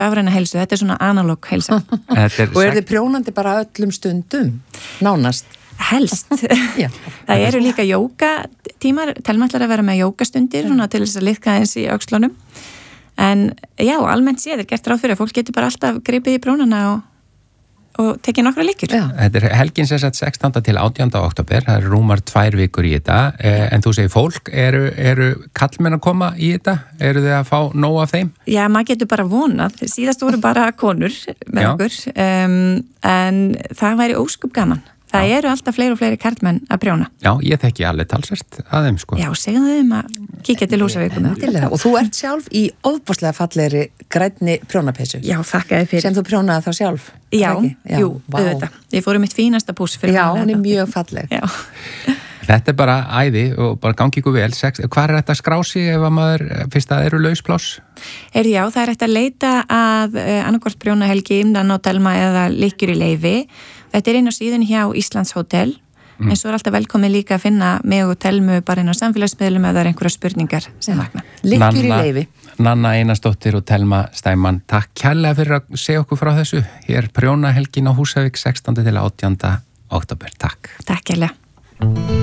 rafræna heilsu, þetta svona analóg heilsa. Og þið prjónandi bara öllum stundum, nánast? Helst. Það eru líka jógatímar, Telma ætlar að vera með jógastundir svona til þess að liðka eins í öxlunum. En já, almennt séð gert ráð fyrir að fólk getur bara alltaf gripið í prjónana og tekið nokkra líkjur. Þetta helgin sem sagt 16. til 18. október, það rúmar 2 vikur í þetta, en þú segir fólk, eru kallmenn að koma í þetta? Eru þið að fá nóg af þeim? Já, maður getur bara vonað, síðast voru bara konur með okkur, en það væri óskup gaman. Það eru alltaf fleiri og fleiri karlmenn að prjóna. Já, ég þekki alveg talsvert að þeim, sko. Já, segðu þeim að kíkja til Húsavíkum. Og þú ert sjálf í ofboðslega fallegri grænni prjónapeysu. Já, þakka þið fyrir. Sem þú prjónaði þá sjálf? Já, auðvitað. Ég fór mitt fínasta pús fyrir Já, hún er mjög falleg. Já. Þetta er bara æði og bara gangi ykkur vel. Hvað er þetta að skrá sig ef að maður, fyrst að eru lauspláss? Já, það er hægt að leita að annarkvort prjónahelgi, Imnan og Telma eða líkjur í leyfi. Þetta er inn á síðun hjá Íslands Hótel, en svo er alltaf velkomið líka að finna mig og Telmu bara inn á samfélagsmiðlum ef það er einhverja spurningar sem vakna. Líkjur í leyfi. Nanna Einarsdóttir og Telma Steinmann, takk kærlega fyrir að segja okkur frá þessu. Hér prjónahelgin á Húsavík 16. til 18. október. Takk. Takk kærlega.